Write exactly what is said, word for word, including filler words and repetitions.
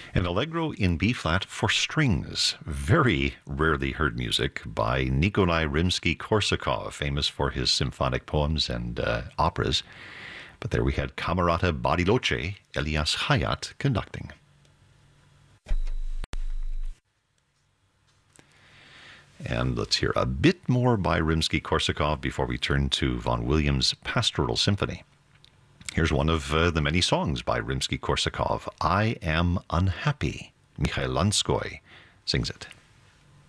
And Allegro in B-flat for strings. Very rarely heard music by Nikolai Rimsky-Korsakov, famous for his symphonic poems and uh, operas. But there we had Camerata Bariloche, Elias Hayat conducting. And let's hear a bit more by Rimsky-Korsakov before we turn to Vaughan Williams' Pastoral Symphony. Here's one of uh, the many songs by Rimsky-Korsakov, I Am Unhappy. Mikhail Lanskoy sings it.